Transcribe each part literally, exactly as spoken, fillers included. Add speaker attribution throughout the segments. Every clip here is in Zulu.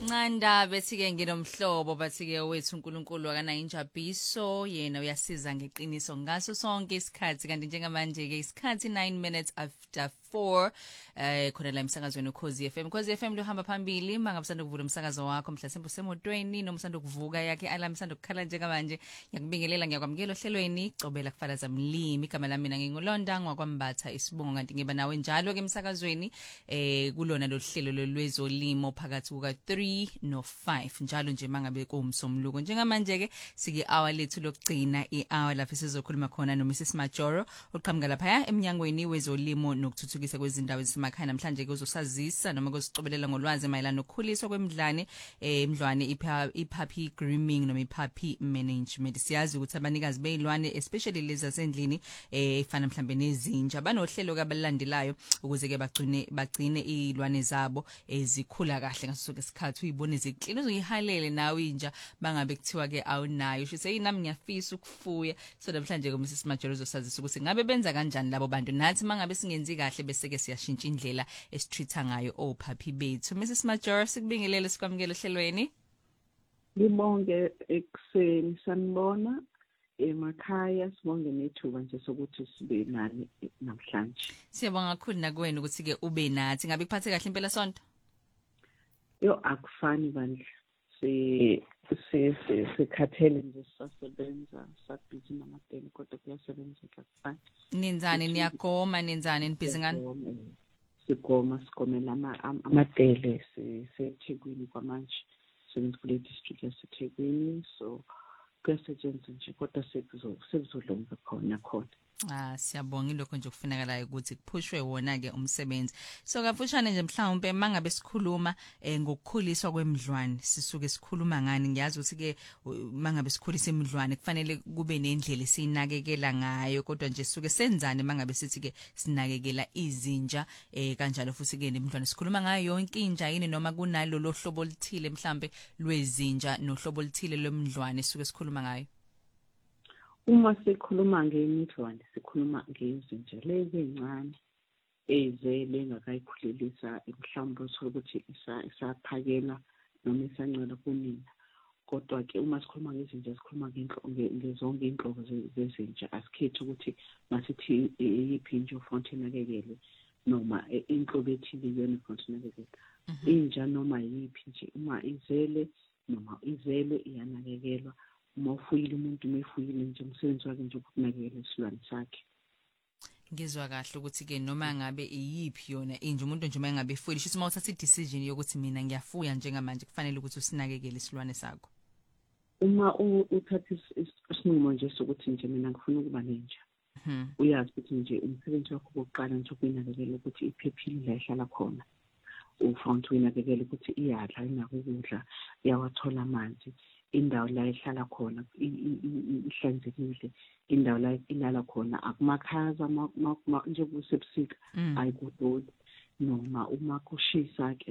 Speaker 1: Nqanda bethi-ke nginomhlobo bathi-ke wethu uNkulunkulu akanayo injabuliso yena uyasiza ngeqiniso ngaso sonke isikhathi kanti njengamanje-ke isikhathi nine minutes after four eh khona la emsakazweni uKhozi F M. Khozi F M luhamba phambili mangabusanda ukuvula umsakazo wakho mhlasimbe usemotweni noma usanda ukuvuka yakhe alarm usanda ukukhala njengamanje ngiyakubingelela ngiyakwamukela ohlelweni cobela kufalaza mlimi igama lami mina ngingulonda ngwakwambatha isibongo kanti ngiba nawe njalo ke emsakazweni eh kulona lo hlelo lwezolimo phakathi kuka three no five njalo nje mangabe kuumsomluko njengamanje ke sike hour lethu lokugcina i-hour lapho sizokhuluma khona no Missus Majoro oqhamuka lapha eminyangweni wezolimo nokuthuthukisa kwezindawo ezisemakhaya namhlanje kuzosazisa noma kuzicobelela ngolwazi mayelana nokukhuliswa kwemidlane emidlwane ipuppy grooming noma ipuppy management. Siyazi ukuthi abanikazi bezilwane especially lezi zasendlini efana mhlambe nezinja banohlelo kabalandelayo ukuze ke bagcine bagcine izilwane zabo ezikhula kahle ngaso sonke isikhathi uyibone ziklini uyihalele nawe inja bangabe kuthiwa ke awunayo sho yinami ngiyafisa ukufuya. So namhlanje ko Missus Majoro uzosazisa ukuthi ngabe benza kanjani labo bantu nathi mangabe singenzi kahle bese ke siyashintsha indlela esitreata ngayo ophaphi bethu. Missus Majoro sikubingelele sikwamukela ohlelweni.
Speaker 2: Ngibonge ekseni sanibona emakhaya sibonge nethuba nje sokuthi sibe nani namhlanje.
Speaker 1: Siyabonga kakhulu nakuwena ukuthi ke ube nathi ngabe kuphathe kahle impela sonto.
Speaker 2: Yo akufani bandla si si sikhathele nje sisasebenza sabhizi namadeni kodwa kuyasebenzeka kufani.
Speaker 1: Nenzani niyagoma nenzani nibhizi ngani?
Speaker 2: Sigoma sikomela amadele siseThekwini kwamanje sebenza kule district yaseThekwini so kuyasetshenziswa nje kodwa sekuzodlonga khona khona.
Speaker 1: Ah siyabonga lokho nje kufunakalayo ukuthi kuphushwe wona ke umsebenzi. So kafushane nje mhlawumbe mangabe sikhuluma ngokukhuliswa kwemidlwane sisuke sikhuluma ngani ngiyazi ukuthi ke mangabe sikhulisa imidlwane kufanele kube nendlela esiyinakekela ngayo kodwa nje sisuke senzane mangabe sithi ke sinakekela izinja eh kanjalo futhi ke nemidlwane sikhuluma ngayo yonke inja yini noma kunalo lohlobo oluthile mhlambe lwezinja nohlobo oluthile lwemidlwane sisuke sikhuluma ngayo.
Speaker 2: Uma sikhuluma ngemidlwane sikhuluma ngezinja lezi ezincane ezele engakayikhulelisa mhlawumbe ukuthi isaphakela noma isancela kunina kodwa ke uma sikhuluma ngezinja sikhuluma ngezonke inhlobo zezinja asikhethi ukuthi masithi iyiphi nje ufonti nakekele noma inhlobo ethile yona ufonti nakekele inja noma yiphi nje uma izele noma izele iyanakekelwa. Uma ufuyile umuntu mefuyile nje umsebenzi wakhe nje ukunakekela isilwane sakhe.
Speaker 1: Ngizwa kahle ukuthi ke noma ngabe iyiphi yona inje umuntu nje uma ngabe efuyile sho uma uthatha i-decision yokuthi mina ngiyafuya njengamanje kufanele ukuthi usinakekele isilwane sakho.
Speaker 2: Uma uthatha isinqumo nje sokuthi nje mina ngifuna ukuba nenja uyazi ukuthi nje umsebenzi wakho wokuqala nje ukunakekela ukuthi iphephile la ihlala khona. Ufonti uyinakekela ukuthi iyadla inako ukudla iyawathola amanzi indawo la ihlala khona ihlanzekile indawo la ilala khona akumakhaza nje kusebusika ayikudodi noma uma kushisa ke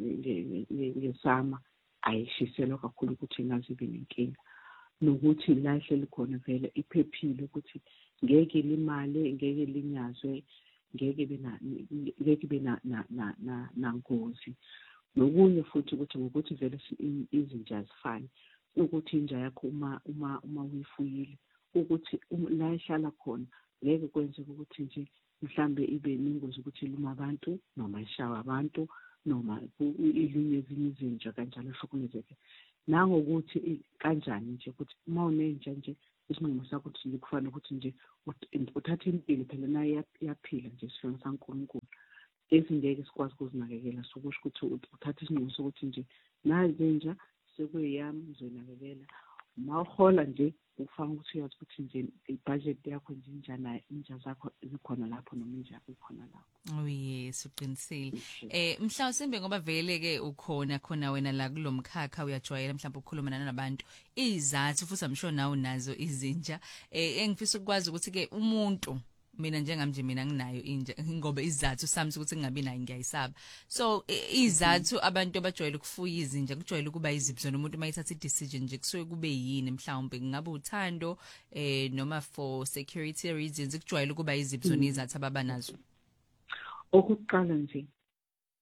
Speaker 2: ngesama ayishiselwa kakhulu ukuthi ingazibe nenkinga nokuthi la ihleli khona vele iphephile ukuthi ngeke limale ngeke linyazwe ngeke bena ngeke bena na na na nangozi nokunye futhi ukuthi ngokuthi vele izinja zifane ukuthi inja yakho uma uma uma uyifuyile ukuthi la ihlala khona ngeke kwenzeke ukuthi nje mhlambe ibe nengozi ukuthi iluma abantu noma ishawa abantu noma ilinye ezinye izinja kanjalo hlukumezeke nangokuthi kanjani nje ukuthi uma unenja nje isinqumo sakho ukuthi kufanele ukuthi nje uthathe impilo phela naye yaphila nje isifana saNkulunkulu ezingeke sikwazi ukuzinakekela sokusho ukuthi uthathe isinqumo sokuthi nje nazi nja sekuyami ngizoyinakekela mawuhola nje ufanga ukuthi uyazi ukuthi nje ibudget yakho nje njana inja zakho zikhona lapho noma inja ikhona lapho.
Speaker 1: Oh yes uqinisile. Eh mhlawumbe sembe ngoba vele ke ukhona khona wena la kulomkhakha uyajwayela mhlawumbe ukukhuluma nabantu izathu futhi amsho nawo nazo izinja eh engifisa ukwazi ukuthi ke umuntu mina njengamnje mina nginayo inja ngoba izathu sami ukuthi ngingabi nayo ngiyayisaba. So izathu abantu abajwayele ukufuya izinja kujwayele kuba iziphi umuntu mayithatha i-decision nje kusuke kube yini mhlawumbe ngabe uthando eh noma for security reasons kujwayele kuba iziphi zona izathu ababa nazo.
Speaker 2: Okuqala nje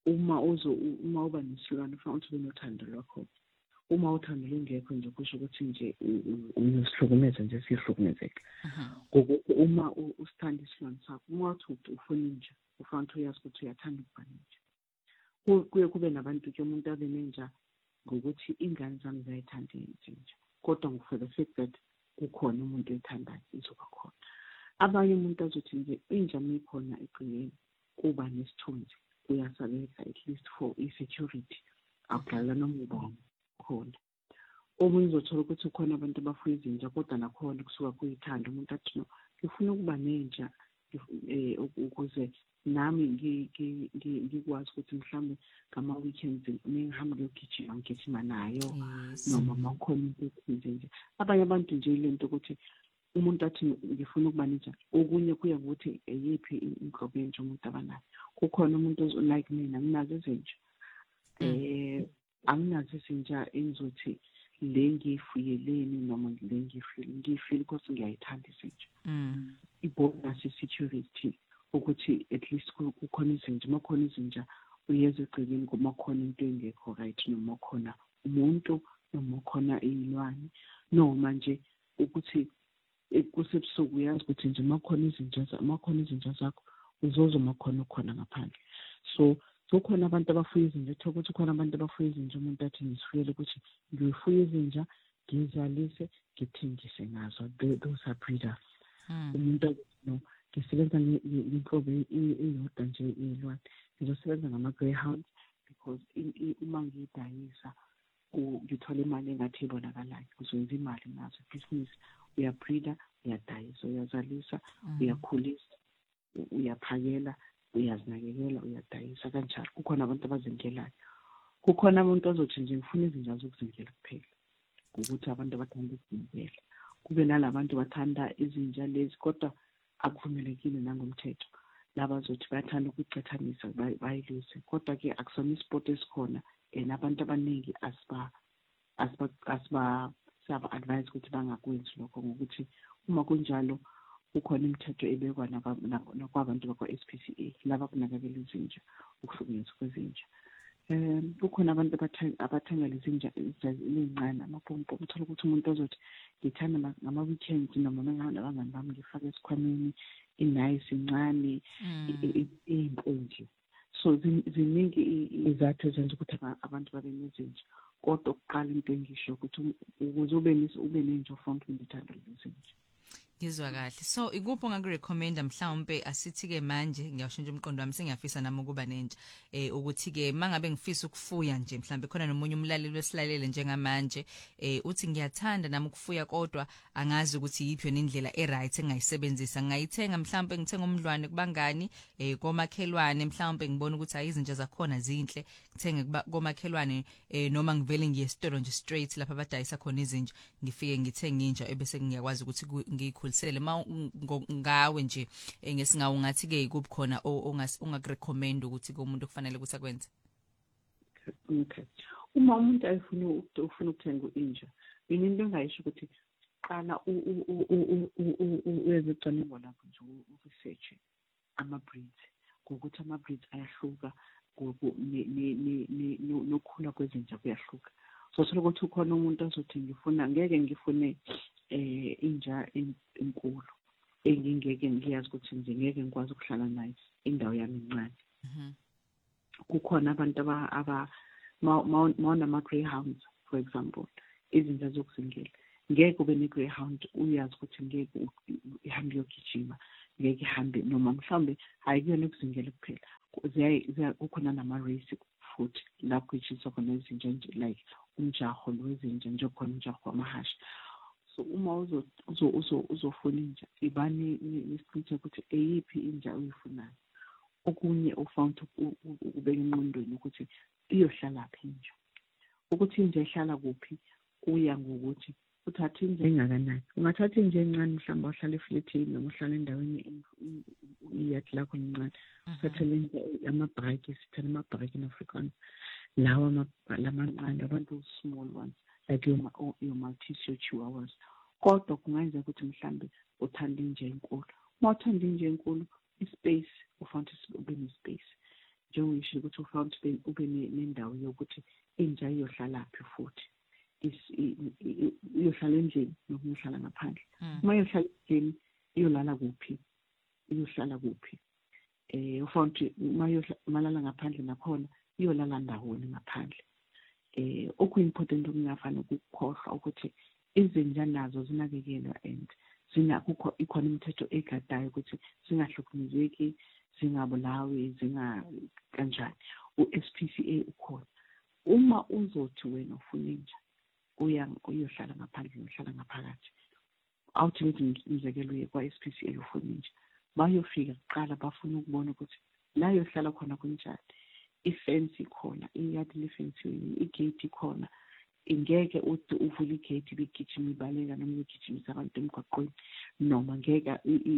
Speaker 2: uma uzo uma uba nesilwane ufanele ukuthi ube nothando lwakho. Uma uthando lungekho nje kusho ukuthi nje uyosihlukumeza nje sihlukumezeke. Ngokuthi uma usithanda isilwane sakho, uma uthi ufuna inja, ufanele ukuthi uyazi ukuthi uyathanda ukuba nenja. Kuye kube nabantu ke umuntu abe nenja ngokuthi ingane zami ziyayithanda inja, kodwa for the fact that kukhona umuntu oyithandayo izoba khona. Abanye umuntu azothi nje inja mikhona eqineni kuba nesithunzi uyasabeka at least for i-security akudlala noma ubani khona. Omunye uzothola ukuthi ukhona abantu abafuya izinja kodwa nakhona kusuka kuyithanda umuntu athi no ngifuna ukuba nenja ukuze nami ngikwazi ukuthi mhlawumbe ngama weekends ngihamba ngiyogijima ngigijima nayo noma makhona into ethize nje. Abanye abantu nje lento ukuthi umuntu athi ngifuna ukuba nenja, okunye kuya ukuthi eyiphi inhlobo yenja umuntu abanayo. Kukhona umuntu like mina nginazo izinja eh anginazo izinja engizothi le ngifuyeleni noma le ngifile ngifile ukuthi ngiyayithanda izinja. Ibonus security ukuthi at least kukhona izinja, makhona izinja uyeza egcekeni kuma khona into engekho right noma khona umuntu noma khona izilwane noma nje ukuthi kusebusuku uyazi ukuthi nje makhona izinja makhona izinja zakho uzozo makhona khona ngaphandle. So kukhona abantu abafuya izinja, ethola ukuthi kukhona abantu abafuya izinja umuntu athi ngisifuyele ukuthi ngifuye izinja ngizalise ngithengise ngazo. Those are breeders. Umuntu no ngisebenza ngenhlobo eyodwa nje iy'lwane, ngizosebenza ngama-greyhound because uma ngiyidayisa ngithola imali engathi ibonakalayo, uzoyenza imali ngazo. Business uyabreeda, uyadayisa, uyazalisa, uyakhulisa, uyaphakela, uyazinakekela, uyadayisa kanjalo. Kukhona abantu abazingelayo. Kukhona abantu azothi nje ngifuna izinja zokuzingela kuphela, ukuthi abantu abathanda ukuzingela. Kube nalabantu bathanda izinja lezi kodwa akuvumelekile nangomthetho. Laba zothi bayathanda ukucethanisa bayiluse, kodwa ke akusona isport esikhona and abantu abaningi asiba asiba asiba saba advise ukuthi bangakwenzi lokho, ngokuthi uma kunjalo kukhona imithetho ebekwa nakwabantu bakwa-S P C A laba kunakekela izinja, ukuhlukunyezwa kwezinja. Um kukhona abantu abathenga lezinja ezincane amapompo, uthola ukuthi umuntu ozothi ngithanda ngama-weekends noma abangani bami ngifake esikhwameni inayisi incane iy'nkonje. So ziningi izathu ezenza ukuthi abantu babe nezinja, kodwa ukuqala into engisho ukuthi ukuze ube ube nenja ufuna ukuthi ngithanda lezinja.
Speaker 1: Ngizwa kahle. So ikuphi ongakurecommenda mhlawumbe asithi ke manje ngiyashintsha umqondo wami sengiyafisa nami ukuba nenja eh ukuthi ke mangabe ngifisa ukufuya nje mhlawumbe khona nomunye umlaleli wesilalele njengamanje eh uthi ngiyathanda nami ukufuya kodwa angazi ukuthi yipi yona indlela eright engayisebenzisa, ngayithenga mhlawumbe ngithenga umdlwane kubangani eh komakhelwane mhlawumbe ngibona ukuthi ayizinja zakhona zinhle ngithenge komakhelwane eh noma ngivele ngiye esitolo nje straight lapha abadayisa khona izinja ngifike ngithenge inja ebese ngiyakwazi ukuthi ngikhulisele ma ngawe nje ngesingawo ngathi ke ikuphi khona ongakurecommend ukuthi kumuntu kufanele ukuthi akwenze.
Speaker 2: Okay, uma umuntu ayifuna ufuna ukuthenga inja, mina into engayisho ukuthi qala uyenze ucwaningo lakho nje uresearch ama breeds, ngokuthi ama breeds ayahluka nokukhula kwezinja kuyahluka. So thola ukuthi ukhona umuntu azothi ngifuna ngeke ngifune eh inja enkulu engingeke ngiyazi ukuthi nje ngeke ngikwazi ukuhlala nayo indawo yami incane. Kukhona abantu aba aba ma greyhounds for example, izinja zokuzingela ngeke ube ne greyhound uyazi ukuthi ngeke ihambe yogijima, ngeke ihambe noma mhlambe ayikuyona ukuzingela kuphela, kukhona nama race futhi lapho ijisa khona izinja nje like umjaho lwezinja nje khona umjaho wamahashe. So uma uzo uzo uzofuna inja ibani nisiqiniseke ukuthi eyiphi inja uyifunayo. Okunye ufound ubeka enqondweni ukuthi iyohlala phi inja, ukuthi inja ihlala kuphi kuya ngokuthi uthatha inja engakanani. Ungathatha inja encane mhlawumbe uhlala efletini noma uhlala endaweni iyadi lakho encane, uthathe inja amabhaki, sithanda amabhaki in Afrikaans lawa lamancane abantu small ones like your your Maltese, your Chihuahuas. Kodwa kungenza ukuthi mhlambe uthanda inja enkulu. Uma uthanda inja enkulu, ispace ufanele ube nespace. njengoyisho ukuthi ufanele ube nendawo yokuthi inja iyohlalaphi futhi iyohlala endlini noma iyohlala ngaphandle. Uma iyohlala endlini iyolala kuphi, iyohlala kuphi. Eh ufanele uma iyohlala ngaphandle nakhona iyolala ndawoni ngaphandle. Eh okuimportant okungafana ukukhohlwa ukuthi izinja nazo zinakekelwa and zinakho ikhona imithetho egadayo ukuthi zingahlukumezeki, zingabulawi, zinga kanjani. U-S P C A ukhona. Uma uzothi wena ufuna inja uya uyohlala ngaphandle uyohlala ngaphakathi, ultimately umzekelo uye kwa-S P C A ufuna inja, bayofika kuqala bafuna ukubona ukuthi la yohlala khona kunjani, ifence ikhona, iyadi lefence, igate ikhona, ingeke uthi uvula igate bigijima ibaleka noma igijimisa abantu emgwaqweni, noma ngeke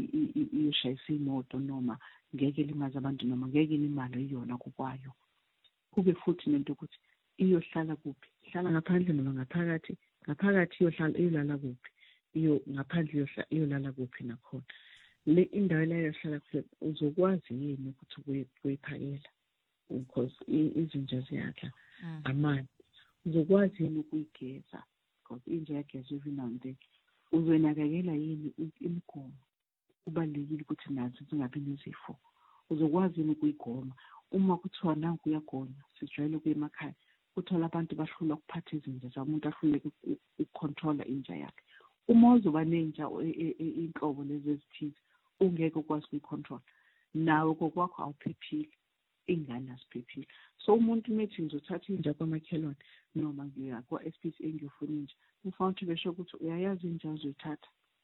Speaker 2: iyoshayisa imoto, noma ngeke limaze abantu, noma ngeke ilimale iyona kokwayo. Kube futhi nento ukuthi iyohlala kuphi, hlala ngaphandle noma ngaphakathi, ngaphakathi iyohlala iyolala kuphi, iyo ngaphandle iyolala kuphi nakhona. Le indawo la yohlala kuyo uzokwazi yini ukuthi kuyiphakela, because izinja ziyadla amanzi, uzokwazi yini ukuyigeza, because inja yagezwa every now and then, uzonakekela yini imigomo, kubalulekile ukuthi nazo zingabi nezifo, uzokwazi yini ukuyigoma. Uma kuthiwa nanku uyagonywa, sijwayele ukuya emakhaya uthola abantu bahlula ukuphatha izinja zabo, umuntu ahlule ukucontrola inja yakhe. Uma uzoba nenja inhlobo lezi ezithize ungeke ukwazi ukuyicontrol, nawe kokwakho awuphephile, ingane asiphephile. So umuntu methi ngizothatha inja kwamakhelwane noma ngiya kwa-S P C A ngiyofuna inja, ufanele besho ukuthi uyayazi inja uzoyithatha.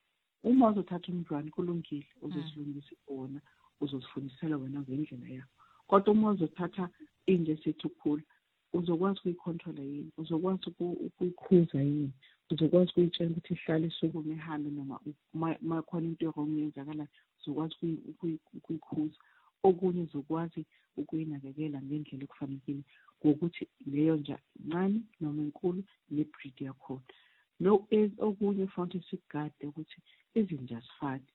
Speaker 2: Uma uzothatha umdlwane kulungile, uzozilungisa wona, uzozifundisela wena ngendlela yakho. Kodwa uma uzothatha inja esethi ukhula, uzokwazi ukuyicontrola yini, uzokwazi ukuyikhuza yini, uzokwazi ukuyitshela ukuthi ihlale isukume ihambe, noma uma khona into wrong yenzakala uzokwazi ukuyikhuza. Okunye uzokwazi ukuyinakekela ngendlela ekufanele ngokuthi leyo nja ncane noma enkulu ne-breed yakhona. No, okunye ufanele sigade ukuthi izinja zifane.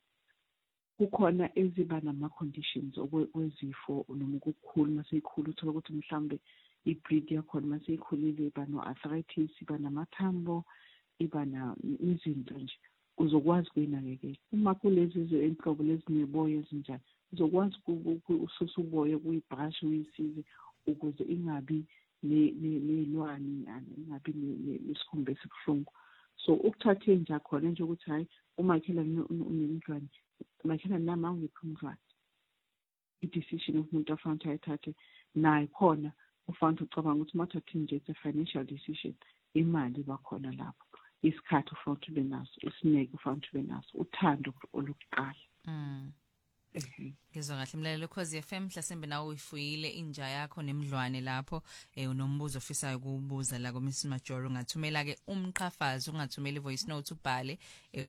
Speaker 2: Kukhona eziba nama-conditions okwezifo noma ukukhula, maseyikhula uthola ukuthi mhlambe i-breed yakhona maseyikhulile iba no-arthritis, iba namathambo, iba na izinto nje, uzokwazi ukuyinakekela. Uma kulezi zinhlobo lezi neboya ezinjani, uzokwazi ukususa uboya kuyibrush uyisize ukuze ingabi nezilwane, ingabi nesikhumba esibuhlungu. So ukuthatha inja khona nje ukuthi hayi umakhelwane unemdlwane, umakhelwane nami angiphi umdlwane, i-decision umuntu afanele ayithathe naye khona. Ufanele ucabanga ukuthi uma uthatha inja, it's a financial decision, imali bakhona lapho, isikhathi ufanele ube naso, isineke ufanele ube naso, uthando olukuqala.
Speaker 1: Mm. Ngizwa kahle mlalelo Ukhozi F M, mhlasimbe nawe uyifuyile inja yakho nemdlwane lapho eh unombuzo ofisayo ukubuza la ku Miss Majoro, ungathumela ke umqhafazo, ungathumela ivoice note ubhale eh,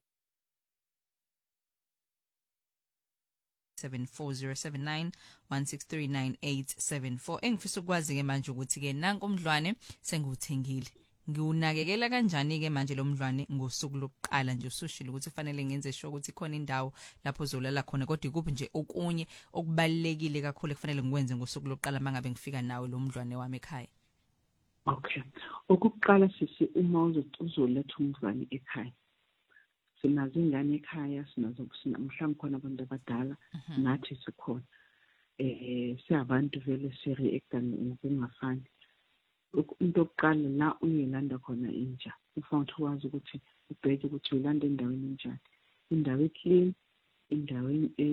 Speaker 1: seven four zero seven nine one six three nine eight seven four. Engifisa ukwazi ke manje ukuthi ke nanku umdlwane sengiwuthengile, ngiwunakekela kanjani ke manje lo mdlwane ngosuku lokuqala nje usushilo ukuthi kufanele ngenze sure ukuthi khona indawo lapho uzolala khona, kodwa ikuphi nje okunye okubalekile kakhulu kufanele ngikwenze ngosuku lokuqala mangabe ngifika nawe lo mdlwane wami ekhaya?
Speaker 2: Okay, okuqala sisi, uma uzoletha umdlwane ekhaya, sinazo ingane ekhaya, sinazo mhlawumbe khona abantu abadala, nathi sikhona, eh siyabantu vele si-reacta ngokungafani. Into yokuqala la uyilanda khona inja, ufanele ukwazi ukuthi ubheke ukuthi uyilanda endaweni enjani, indawo eclean, indawo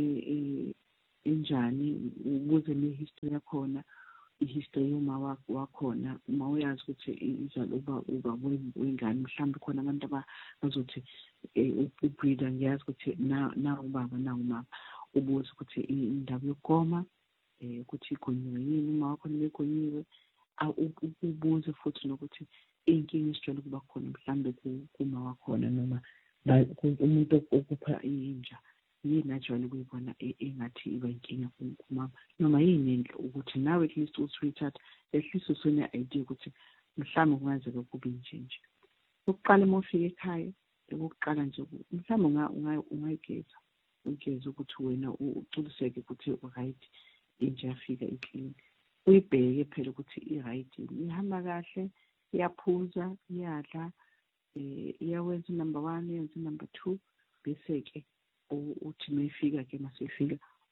Speaker 2: enjani, ubuze ne-history yakhona, i-history yoma wakhona, uma uyazi ukuthi izalo uba uba wengane, mhlawumbe khona abantu abazothi ubreeder, ngiyazi ukuthi na na ubaba na umama, ubuze ukuthi indawo yokugoma eh ukuthi igonyiwe yini, uma wakhona begonyiwe, ubuze futhi nokuthi inkinga isijwayele ukuba khona mhlambe kuma wakhona noma umuntu okupha inja yini ajwayele ukuyibona engathi iba inkinga kumama, noma yini into ukuthi nawe at least usuyithatha, at least usune idea ukuthi mhlawumbe kungazeka kube injinje. Ukuqala uma ufika ekhaya, ukuqala nje mhlawumbe ungayigeza, ugeza ukuthi wena uqiniseke ukuthi right inja yafika iclean. uyibheke phela ukuthi i-right ihamba kahle, iyaphuza, iyadla, eh iyawenza number one, iyenza number two, bese ke uthi mayifika ke masifika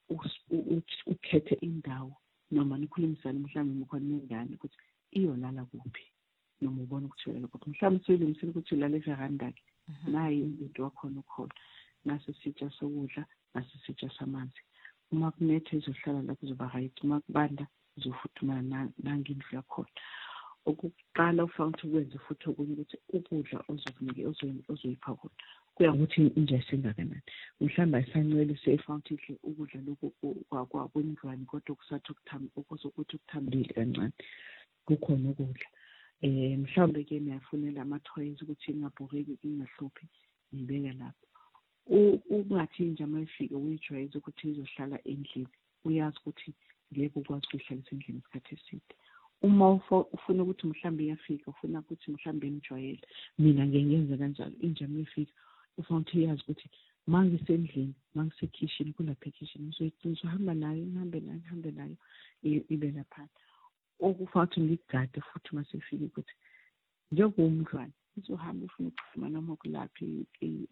Speaker 2: ukhethe indawo noma nikhulumisane mhlawumbe mkhona nengane ukuthi iyolala kuphi noma ubona ukuthi uyolala kuphi mhlawumbe siyilungisile ukuthi ulale veranda ke nayi into wakhona ukhona naso sitsha sokudla naso sitsha samanzi uma kunethe izohlala lapho kuzoba right uma kubanda uzofuthumana nangindlu yakhona okuqala ufanele ukwenza futhi okunye ukuthi ukudla ozokunike ozoyipha khona kuya ukuthi inja isengakanani mhlawumbe ayisancwele seyifanele idle ukudla lokho kwakwa kwendlwane kodwa kusathi ukuthamba okuzokuthi ukuthambile kancane kukhona ukudla eh mhlawumbe ke niyafunela ama toys ukuthi ingabhoreki ingahluphi nibeke lapho ungathi inja mayifika uyijwayeze ukuthi izohlala endlini uyazi ukuthi ngeke ukwazi ukuhlala endlini isikhathi eside uma ufuna ukuthi mhlawumbe iyafika ufuna ukuthi mhlawumbe imjwayele mina ngiyenza kanjalo inja mayifika ufanele uyazi ukuthi mangisendlini mangisekitchen kulapha ekitchen uzohamba nayo ihambe nayo ihambe nayo ibe lapha okufanele ngigade futhi masifike ukuthi njengomdlwane uzohamba ufuna ukuxhuma noma kulaphi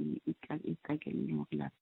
Speaker 2: ikakele ngokulapha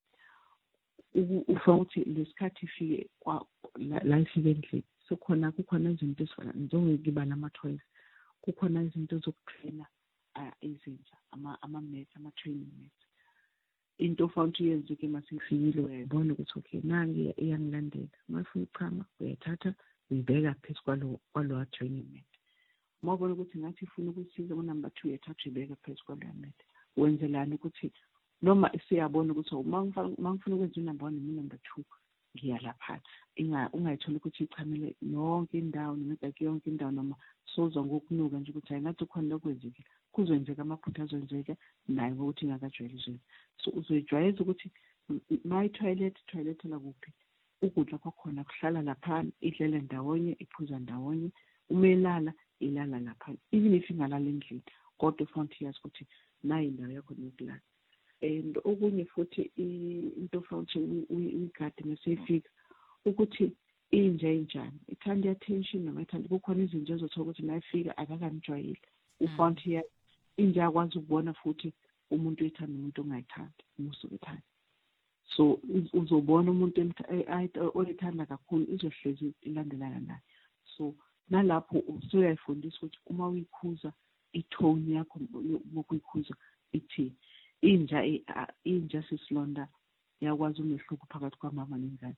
Speaker 2: ufanele ukuthi lesikhathi ifike la ifike endlini sokhona kukhona izinto ezifana njengokuba nama toys kukhona izinto zokutraina izinja ama ama mats ama training mats into ofanele uyenze ke masifikile uyayibona ukuthi okay nangi iyangilandela mafuna uchama uyathatha uyibeka phezu kwalo kwalo training mat mawubona ukuthi ngathi ifuna ukusiza ku number two uyathatha uyibeka phezu kwalo mat wenzelana ukuthi noma siyabona ukuthi uma ngifuna ukwenza number one noma number two ngiyalapha inga ungayithola ukuthi ichamele yonke indawo noma yonke indawo noma soza ngokunuka nje ukuthi ayinathi khona lokwenzeka kuzenzeka amaphutha azenzeka naye ukuthi ingakajwayelizwe so uzoyijwayeza ukuthi my toilet toilet la kuphi ukudla kwakhona kuhlala lapha idlele ndawonye iphuza ndawonye umelala ilala lapha even if ingalala endlini kodwa ufanele uyazi ukuthi nayi indawo yakho yokulala and okunye futhi into ofanele uyigade mesifika ukuthi inja enjani ithanda attention noma ithanda kukhona izinto ezothola ukuthi nayifika akakanijwayeli ufanele inja akwazi ukubona futhi umuntu ethanda umuntu ongayithandi umusuku ethanda so uzobona umuntu oyithanda kakhulu izohlezi ilandelana naye so nalapho usuyayifundisa ukuthi uma uyikhuza itone yakho ukuyikhuza ithi inja inja sisilonda yakwazi umehluko phakathi kwamama nengane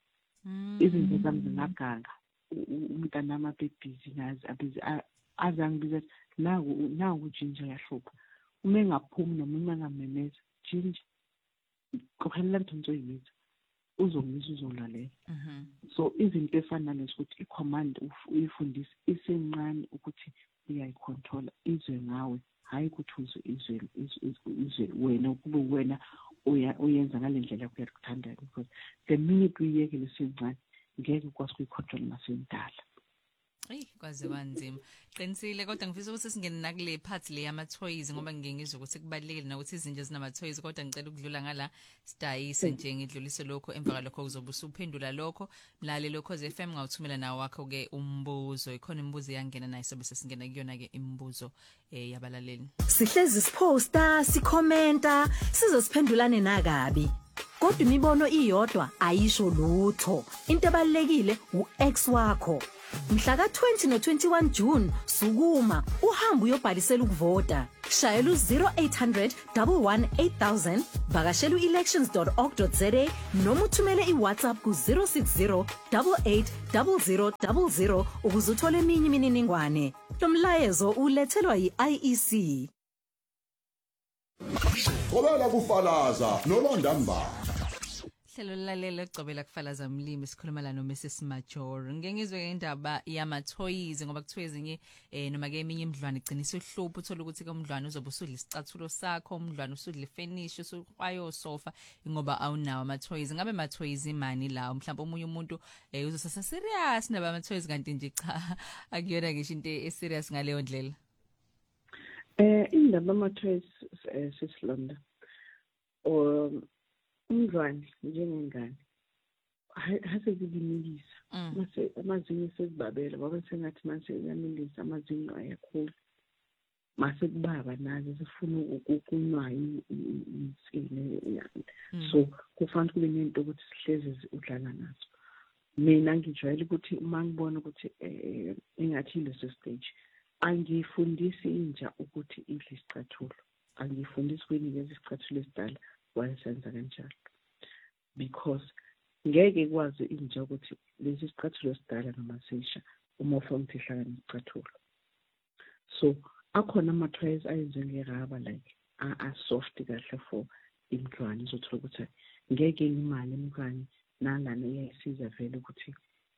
Speaker 2: izinto zami zingaganga umntana ama babies nazi abizi azangibiza la la ujinja yahlupha uma engaphumi noma uma engamemeza jinja kufanele ntonto yizo uzongizwa uzolalela so izinto efana nalezi i-command uyifundisa isencane ukuthi uyayicontrola izwe ngawe hayi ukuthi uzwe izwe izwe wena ukube wena uyenza ngalendlela yakho yakuthandayo because the minute uyiyeke lesencane ngeke ukwazi ukuyicontrol masendala
Speaker 1: Ey kwaze banzima. Qinisile kodwa ngifisa ukuthi singene nakule part le yama toys ngoba ngingizwe ukuthi kubalekile nokuthi izinto ezinama toys kodwa ngicela ukudlula ngala sidayise nje ngidlulise lokho emva kwalokho uzobe usuphendula lokho mlale lokho F M ngawuthumela nawo wakho ke umbuzo ikhona imibuzo yangena nayo sobe sesingena kuyona ke imibuzo eh yabalaleli.
Speaker 3: Sihlezi siposta, sikhomenta, sizosiphendulane nakabi. Kodwa imibono iyodwa ayisho lutho. Into ebalekile uX wakho. Mhla ka twenty no twenty-one June sukuma uhamba uyobhalisela ukuvota. Shayela u zero eight hundred, one one eight thousand, vakashela elections dot org dot za noma uthumele iWhatsApp ku zero six zero eight eight zero zero zero zero ukuze uthole eminye imininingwane. Lo mlayezo ulethelwa yi-I E C.
Speaker 4: Qobela kufalaza noLonda Mbala.
Speaker 1: Hlelo lalela ugcobela kufalaza umlimi sikhuluma la no Missus Major. Ngengizwe indaba yama toys ngoba kuthiwe ezinye eh noma ke eminye imidlwane igcinisa uhlupho uthola ukuthi ke umdlwane uzobe usudla isicathulo sakho umdlwane usudla ifurniture usukwayo sofa ngoba awunawo ama toys. Ngabe ama toys imani lawo mhlawumbe omunye umuntu eh uzosasa serious naba ama toys kanti nje cha akuyona ngisho into e serious ngaleyo ndlela.
Speaker 2: Eh indaba ama toys sisilonda o umdlwane njengengane hase zibinilisa mase amazinyo sezibabela ngoba sengathi manje yanelisa amazinyo ayakhulu mase kubaba nazo sifuna ukukunywa insile so kufanele kube nento ukuthi sihleze udlala nazo mina ngijwayele ukuthi mangibona ukuthi engathi leso stage angifundisi inja ukuthi idle isicathulo angifundisi ukunikeza isicathulo esidala wayesenza kanjalo because ngeke kwazi inja ukuthi lesi sicathulo esidala noma sisha uma ufuna ukuthi ihlangane isicathulo so akhona ama-toys ayenziwe ngeraba like a-soft kahle for imntwana izothola ukuthi ngeke imali emntwana nalana iyayisiza vele ukuthi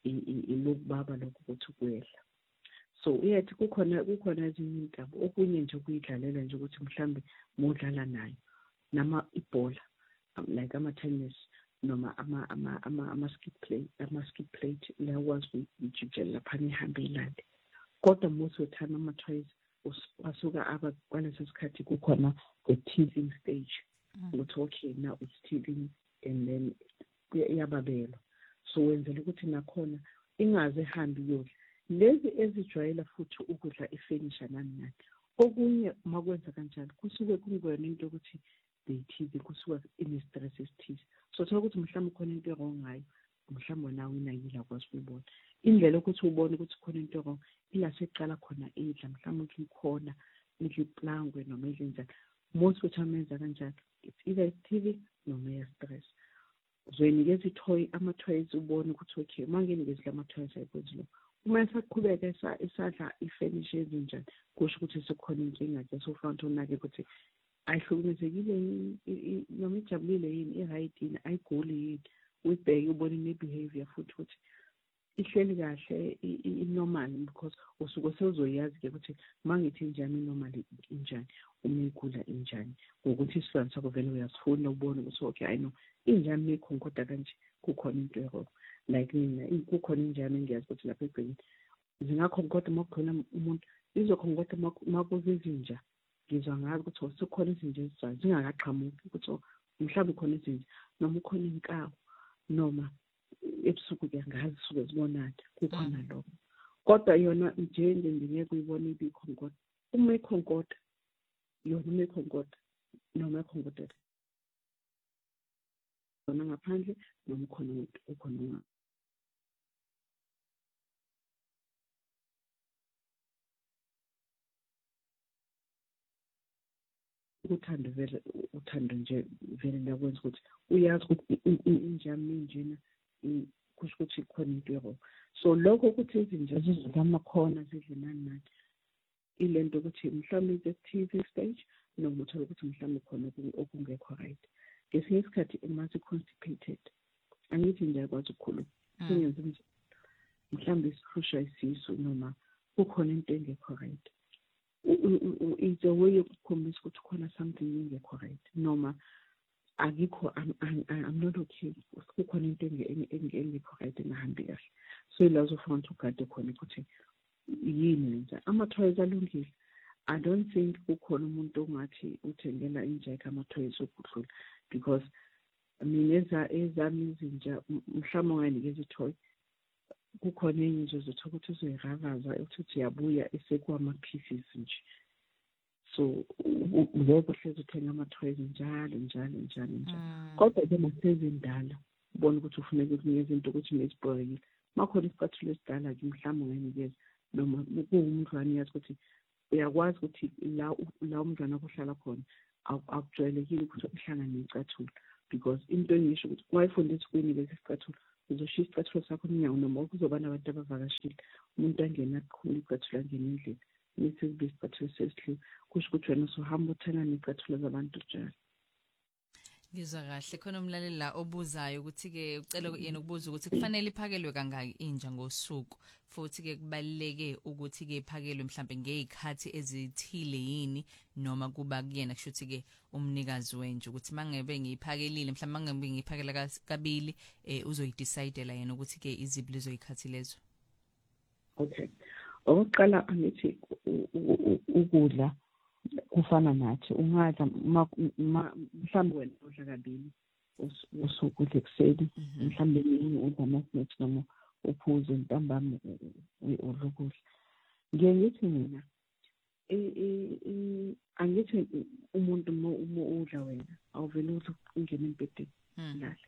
Speaker 2: ilokubaba lokho ukuthi kuyehla so uyathi kukhona kukhona ezinye intaba okunye nje ukuyidlalela nje ukuthi mhlambe modlala nayo nama ibhola like ama-tennis noma ama ama ama ama skip play ama skip plate lawakwazi ukujijela lapha ihambe ilande kodwa most of the time ama-toys basuka aba kwaleso sikhathi kukhona the teething stage ukuthi okay now it's teething and then iyababelwa so wenzela ukuthi nakhona ingaze ihambe iyodla lezi ezijwayela futhi ukudla ifurniture nani nani okunye makwenza kanjalo kusuke kungwena into ukuthi they teething kusuka in stress esithize so thola ukuthi mhlawumbe khona into wrong ngayo mhlawumbe nawe inayila kwazi ukubona indlela ukuthi ubone ukuthi khona into wrong ila seqala khona idla mhlawumbe ukuthi ikhona idla iplangwe noma idla njani most of the time enza kanjalo it's either T V noma ya stress uzoyinikeza itoy ama-toys ubone ukuthi okay mangenikeza ama-toys ayikwenzi lo uma esaqhubeka esadla ifurniture ezinjani kusho ukuthi sekukhona inkinga ke so fanele unake ukuthi ayihlukumezekile noma ijabulile yini i-right yini ayiguli yini uyibheke ubone ne-behavior futhi ukuthi ihleli kahle i-normal because usuke sewuzoyazi ke ukuthi mangithi njani normal injani uma igula injani ngokuthi isifana sakho vele uyasifuna ubone ukuthi okay I know injani mekhonkotha kanje kukhona into error like mina kukhona injani ngiyazi ukuthi lapha egcini zingakhonkotha makukhona umuntu izokhonkotha makuze izinja ngizwa ngazi ukuthi sekukhona izinja ezizayo zingakaqhamuki ukuthi mhlawumbe khona izinja noma ukhona inkawu noma ebusuku kuyangazi suke zibonana kukhona lokho kodwa yona nje nje ngeke uyibone ibikhonkotha uma ikhonkotha yona uma ikhonkotha noma ikhonkotha noma ngaphandle noma khona umuntu ukhona uthando vele uthando nje vele lakwenza ukuthi uyazi ukuthi injami njena kusho ukuthi khona into yabo so lokho ukuthi izinja zizokama khona zidle nani nani ilento ukuthi mhlawumbe i-T V stage noma uthola ukuthi mhlawumbe khona okungekho right ngesinye isikhathi mase constipated angithi nje akwazi ukukhuluma singenza nje mhlawumbe isikhusha isisu noma kukhona into engekho right it's a way ukukhombisa ukuthi khona something engekho right noma akikho I'm, I'm, I'm not okay kukhona into engekho right engahambi kahle so ilazo ufuna ukugade khona ukuthi yini nje ama-toys alungile I don't think kukhona umuntu ongathi uthengela inja ama-toys okudlula because mina ezami izinja mhlawumbe unganikeza itoy kukhona enye nje uzothola ukuthi uzoyiravaza ukuthi uyabuya esekwama-pieces nje so ngeke uhlezi uthenga ama-toys njalo njalo njalo njalo kodwa ke masezindala ubona ukuthi ufuneka ukunikeza into ukuthi nezibhorile makhona isicathulo esidala ke mhlawumbe unganikeza noma kuwumntwana yazi ukuthi uyakwazi ukuthi la la umntwana kuhlala khona akujwayelekile ukuthi uhlangane necathulo because into engisho ukuthi wayifundisa ukunikeza isicathulo uzoshiya isicathulo sakho emnyango noma kuzoba nabantu abavakashile umuntu angena kukhulu icathulo angena endlini nesizibe isicathulo sesihliwe kusho ukuthi wena usuhamba uthenga necathulo zabantu njalo.
Speaker 1: Ngizwa kahle khona umlaleli la obuzayo ukuthi ke ucela yena ukubuza ukuthi kufanele iphakelwe kangaki inja ngosuku futhi ke kubaleke ukuthi ke iphakelwe mhlambe ngezikhathi ezithile yini noma kuba kuyena kushuthi ke umnikazi wenje ukuthi mangebe ngiyiphakelile mhlambe mangebe ngiyiphakela kabili eh uzoyidecidela yena ukuthi ke izibili zoyikhathi lezo.
Speaker 2: Okay. Oqala angithi ukudla kufana nathi ungadla mhlawumbe wena udla kabili usuku udle kuseni mhlawumbe yini udla ama-snacks noma uphuze ntambama udla ukudla. Ngiye ngithi mina angithi umuntu uma udla wena awuvele udla ungena embedeni lala.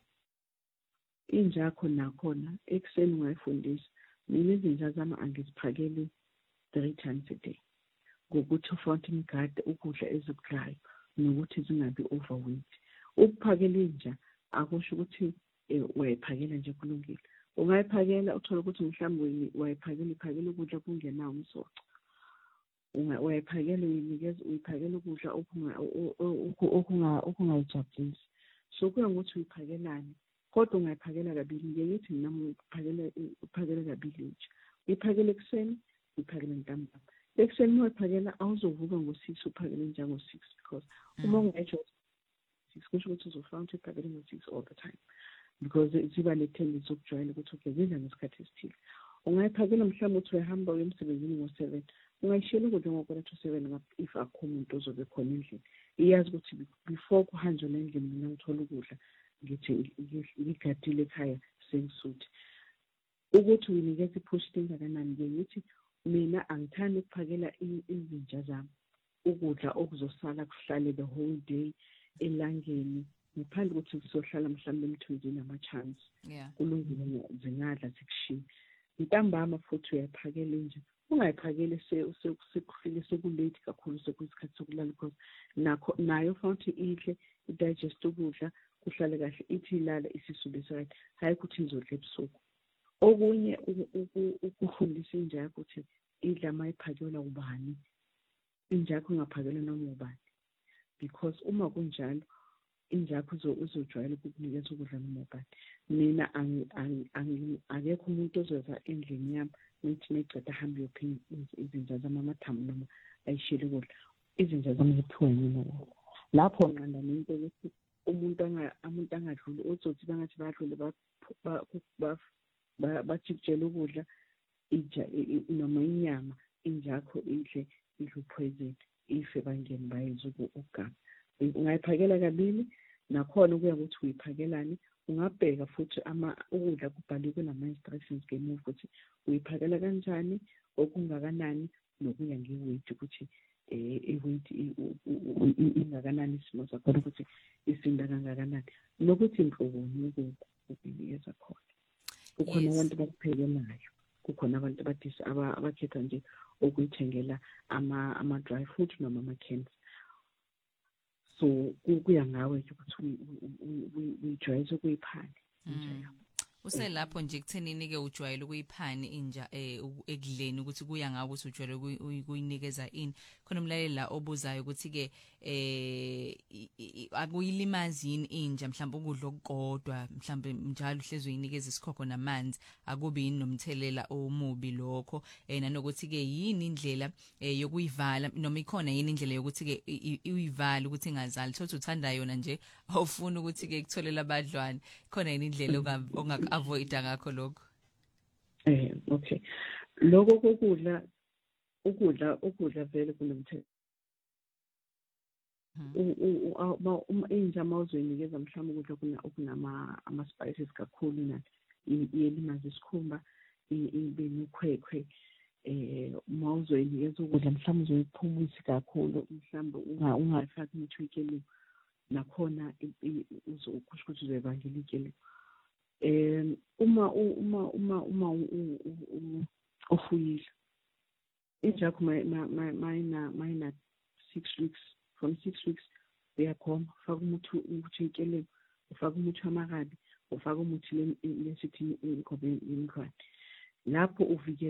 Speaker 2: Inja yakho nakhona ekuseni ungayifundisa. Mina izinja zami angiziphakeli three times a day ngokuthi ufountain guard ukudla ezikudlayo nokuthi zingabi overweight. Ukuphakela inja akusho ukuthi wayiphakela nje kulungile. Ungayiphakela uthola ukuthi mhlawumbe wayiphakela iphakela ukudla kungenawo umsoco. Wayiphakela uyinikeza uyiphakela ukudla okunga okungayijabulisi. So kuya ngokuthi uyiphakelani. Kodwa ungayiphakela kabili. Ngiyithi mina uphakela uphakela kabili nje. Uyiphakela ekuseni, uyiphakela ntambama. Ekuseni uyiphakela awuzovuka ngo-six uphakele nje ngo-six because uma ungayijo six kusho ukuthi uzofuna ukuthi uyiphakele ngo-six all the time because ziba le-tendency ukujwayela ukuthi okay zidla ngesikhathi esithile. Ungayiphakela mhlawumbe uthi uyahamba uye emsebenzini ngo-seven. Ungayishiyela ukudla ngo-quarter to seven if akho umuntu ozobe khona endlini. Iyazi ukuthi before kuhanjwe endlini mina ngithola ukudla ngithi ngigadile ekhaya sengisuthi. Ukuthi uyinikeza i-portion engakanani ngiyithi mina angithandi ukuphakela izinja zami ukudla okuzosala kuhlale the whole day elangeni ngaphandle ukuthi kuzohlala mhlawumbe emthunzini ama-chance kulungile zingadla zikushiye. Ntambama futhi uyayiphakela nje ungayiphakeli sekufike sekulate kakhulu sekuyisikhathi sokulala because nakho nayo futhi idle idigest ukudla kuhlale kahle ithi ilala isisu beside hayi ukuthi izodla ebusuku. Okunye ukufundisa inja yakho ukuthi idla mayiphakelwa ubani inja yakho ingaphakelwa noma ubani because uma kunjalo inja yakho uzojwayela ukukunikeza ukudla noma ubani. Mina akekho umuntu ozoza endlini yami nithi neceda ahambe yophi izinja zami amathambo noma ayishiyele ukudla. Izinja zami ziphiwe mina lapho nqanda nento ukuthi umuntu umuntu angadluli ozothi bangathi badlule bajikijela ukudla inja noma inyama inja yakho idle idle poison ife bangene bayenza ukugama. Ungayiphakela kabili nakhona kuya ukuthi uyiphakelani. Ungabheka futhi ama ukudla kubhaliwe kunama-instructions ngemuva ukuthi uyiphakela kanjani okungakanani nokuya nge-weight ukuthi i-weight ingakanani isimo sakho ukuthi isinda kangakanani nokuthi inhloboni ukuyinikeza khona. Kukhona abantu bakuphekelayo kukhona abantu abadisi abakhetha nje ukuyithengela ama-dry food noma ama-cans. So kuya ngawe ukuthi uyijwayeze ukuyiphani inja yakho.
Speaker 1: Uselapho nje kuthenini ke ujwayele ukuyiphani inja ekudleni ukuthi kuya ngawe ukuthi ujwayele ukuyinikeza ini. Khona umlaleli la obuzayo ukuthi ke eh akuyilimazi yini inja mhlawumbe ukudla okukodwa mhlawumbe njalo uhlezi uyinikeza isikhokho namanzi akubi yini nomthelela omubi lokho nanokuthi ke yini indlela yokuyivala noma ikhona yini indlela yokuthi ke uyivala ukuthi ingazali thothi uthanda yona nje awufuni ukuthi ke kutholela abadlwane khona yini indlela ongaka-avoid ngakho lokho.
Speaker 2: Eh okay lokho kokudla ukudla ukudla vele kunomthelela uma inja mawuzoyinikeza mhlawumbe ukudla okunama ama-spices kakhulu nani iyelimaza isikhumba ibe nokhwekhwe eh mawuzoyinikeza ukudla mhlawumbe uzoyiphumisa kakhulu mhlawumbe ungafaki umuthi wekelo nakhona uzokusho ukuthi uzoyibangela ikelo. Eh uma uma uma uma ufuyile inja yakho mayina mayina six weeks from six weeks uyakhoma ufaka umuthi ukuthi ikelele ufaka umuthi wamakabi ufaka umuthi lesithi inkobe yemkhwane lapho uvikela